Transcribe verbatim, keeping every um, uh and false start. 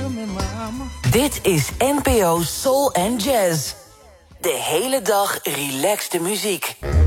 Dit is N P O Soul and Jazz. De hele dag relaxte muziek.